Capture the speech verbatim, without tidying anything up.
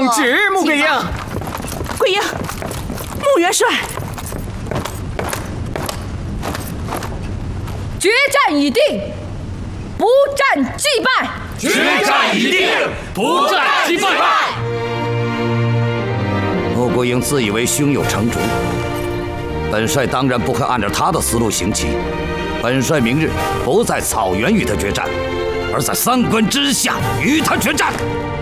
圣旨，穆桂英。 桂英，穆元帅， 决战已定，不战即败。 决战已定，不战即败。 穆桂英自以为胸有成竹，本帅当然不会按照他的思路行棋。本帅明日不在草原与他决战，而在三关之下与他决战。